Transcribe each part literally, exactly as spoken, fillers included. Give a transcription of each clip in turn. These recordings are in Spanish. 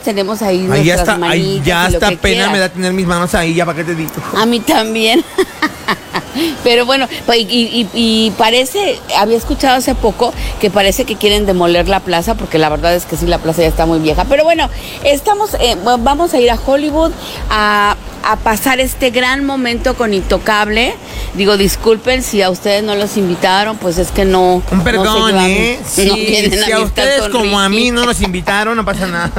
tenemos ahí Ahí nuestras ya está, manitas ahí ya y lo hasta que pena quieras. me da tener mis manos ahí, ya para qué te digo. A mí también. Pero bueno, pues, y, y, y parece, había escuchado hace poco que parece que quieren demoler la plaza, porque la verdad es que sí, la plaza ya está muy vieja. Pero bueno, estamos, eh, vamos a ir a Hollywood a, a pasar este gran momento con Intocable. Digo, disculpen si a ustedes no los invitaron, pues es que no. Un perdón, no se llevan, ¿eh? Sí, no quieren si a amistad ustedes con como a Ricky. mí no nos invitaron, no pasa nada.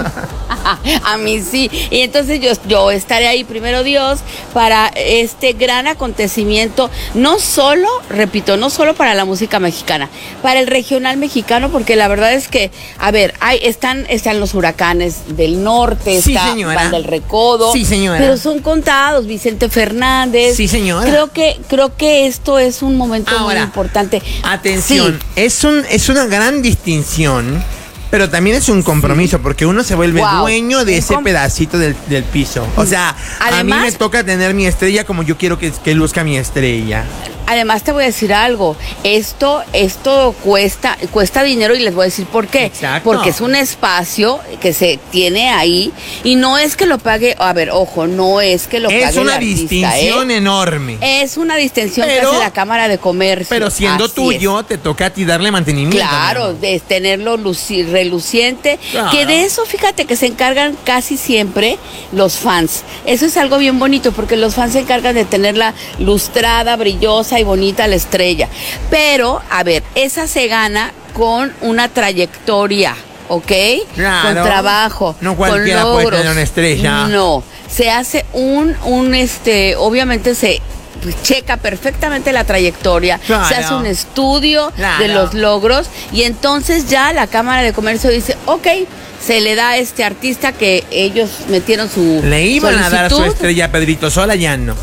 A mí sí. Y entonces yo, yo estaré ahí, primero Dios, para este gran acontecimiento, no solo, repito, no solo para la música mexicana, para el regional mexicano, porque la verdad es que, a ver, hay, están, están los huracanes del norte, Sí, está señora. Banda del Recodo, Sí, señora. pero son contados, Vicente Fernández. Sí, señora. Creo que, creo que esto es un momento Ahora, muy importante. Atención, Sí. es, un, es una gran distinción, pero también es un compromiso, porque uno se vuelve Wow. dueño de Un ese com- pedacito del, del piso. O sea, a mí Además- me toca tener mi estrella como yo quiero que, que luzca mi estrella. Además te voy a decir algo, esto, esto cuesta, cuesta dinero y les voy a decir por qué. Exacto. Porque es un espacio que se tiene ahí y no es que lo pague, a ver, ojo, no es que lo pague Es el una artista, distinción ¿eh? enorme. Es una distinción Pero- que hace la Cámara de Comercio. Pero siendo Así tuyo, es. te toca a ti darle mantenimiento. Claro, mi de tenerlo luci- reluciente, Claro. que de eso fíjate que se encargan casi siempre los fans. Eso es algo bien bonito porque los fans se encargan de tenerla lustrada, brillosa y bonita la estrella. Pero, a ver, esa se gana con una trayectoria, ¿ok? Claro. Con trabajo, No con cualquiera puede logros. tener una estrella. No, se hace un, un este, obviamente se pues, checa perfectamente la trayectoria, Claro. se hace un estudio Claro. de los logros y entonces ya la Cámara de Comercio dice, ok, se le da a este artista que ellos metieron su Le iban a dar su solicitud. estrella a Pedrito Sola, ya no.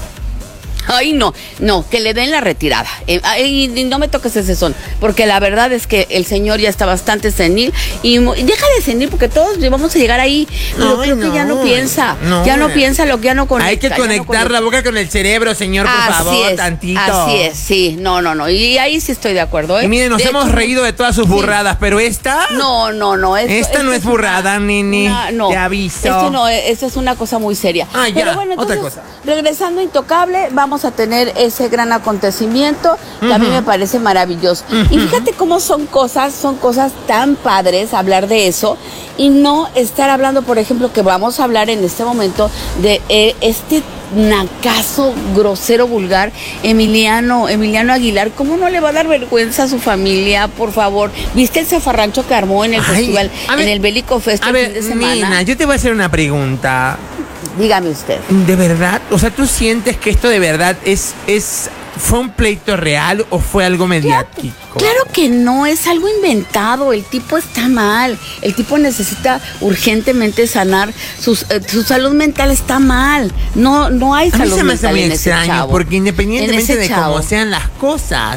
Ay, no, no, que le den la retirada. Eh, ay, y no me toques ese son, porque la verdad es que el señor ya está bastante senil y, mo- y deja de senil porque todos vamos a llegar ahí. Pero Ay, creo que ya no no, piensa, no. ya no piensa lo que ya no conecta. Hay que ya no conectar conecta. la boca con el cerebro, señor, por Así favor, es, tantito. Así es, sí, no, no, no. Y ahí sí estoy de acuerdo, ¿eh? Y miren, nos De hemos hecho, reído de todas sus sí. burradas, pero esta... No, no, no. Esto, Esta esto no es una- burrada, nene. una- no, Te aviso. Esto no, esto es una cosa muy seria. Ah, ya, Pero bueno, otra entonces, cosa. regresando a Intocable, vamos a tener ese gran acontecimiento que a mí me parece maravilloso. Y fíjate cómo son cosas, son cosas tan padres hablar de eso y no estar hablando, por ejemplo, que vamos a hablar en este momento de eh, este nacazo, grosero, vulgar, Emiliano, Emiliano Aguilar. ¿Cómo no le va a dar vergüenza a su familia, por favor? ¿Viste el zafarrancho que armó en el Ay, festival, a ver, en el Bélico Fest A el ver, fin de semana? nena, yo te voy a hacer una pregunta. Dígame usted. ¿De verdad? O sea, ¿tú sientes que esto de verdad es, es fue un pleito real o fue algo mediático? Claro que no, es algo inventado, el tipo está mal, el tipo necesita urgentemente sanar, sus, eh, su salud mental está mal, no, no hay A mí salud se me hace mental muy en ese extraño, chavo. porque En independientemente ese de chavo. cómo sean las cosas,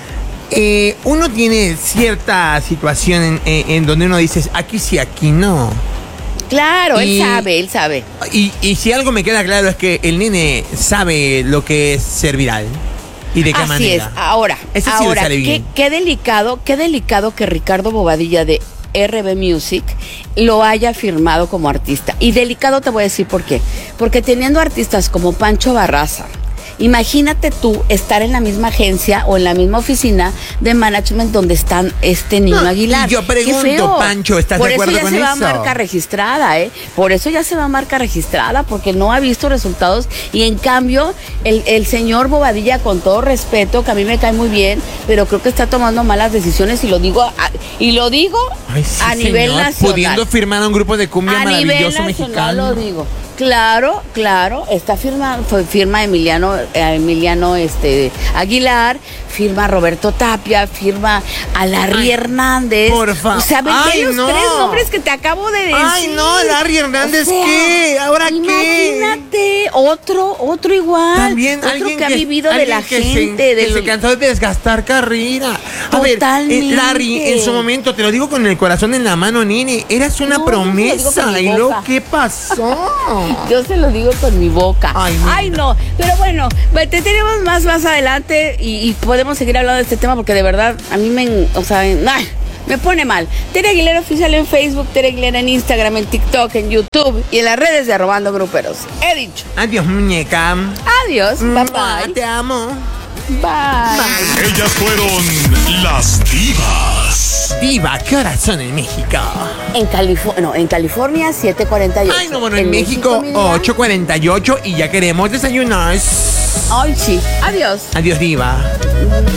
eh, uno tiene cierta situación en, en- en donde uno dice, aquí sí, aquí no. Claro, Y- él sabe, él sabe. Y, y si algo me queda claro es que el nene sabe lo que es ser viral y de qué Así manera. es, ahora, Ese sí le ahora, sale qué, bien. qué delicado, qué delicado que Ricardo Bobadilla de R B Music lo haya firmado como artista. Y delicado te voy a decir por qué. Porque teniendo artistas como Pancho Barraza, imagínate tú estar en la misma agencia o en la misma oficina de management donde están este niño No, Aguilar. y yo pregunto, Qué feo. Pancho, ¿estás de Por acuerdo eso ya con se va a eso? marca registrada, ¿eh? Por eso ya se va a marca registrada, porque no ha visto resultados. Y en cambio, el, el señor Bobadilla, con todo respeto, que a mí me cae muy bien, pero creo que está tomando malas decisiones y lo digo a, y lo digo Ay, sí, a nivel señor, nacional. pudiendo firmar a un grupo de cumbia A nivel maravilloso nacional mexicano. lo digo. Claro, claro, está firma, fue- firma Emiliano, eh, Emiliano este, Aguilar, firma Roberto Tapia, firma a Larry Ay, Hernández. por fa- O sea, ven Ay, los no. tres nombres que te acabo de decir. Ay, no, Larry Hernández, ¿qué? ¿Ahora qué? Imagínate, otro, otro igual. También otro alguien que, ha vivido de alguien la que gente. se, que del- se cansó de desgastar carrera. A ver, Totalmente. eh, Larry, en su momento, te lo digo con el corazón en la mano, nene, eras una No, yo se lo digo promesa. con mi ¿Y luego boca. qué pasó? Yo se lo digo con mi boca. Ay, mira. Ay, no. Pero bueno, te tenemos más más adelante y, y podemos seguir hablando de este tema porque de verdad a mí me, o sea, ay, Me pone mal. Tere Aguilera Oficial en Facebook, Tere Aguilera en Instagram, en TikTok, en YouTube y en las redes de Arrobando Gruperos. He dicho. Adiós, muñeca. Adiós. Bye bye. Te amo. Bye. Bye. Ellas fueron las divas. Diva, ¿qué horas son en México? En California, no, en California siete cuarenta y ocho. Ay, no, bueno, en, en México, México ocho cuarenta y ocho y ya queremos desayunar. Ay, sí. Adiós. Adiós, diva.